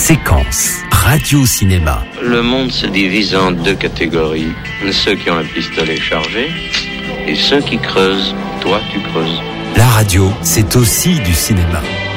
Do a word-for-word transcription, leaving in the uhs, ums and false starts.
Séquence, radio-cinéma. Le monde se divise en deux catégories. Ceux qui ont un pistolet chargé et ceux qui creusent. Toi, tu creuses. La radio, c'est aussi du cinéma.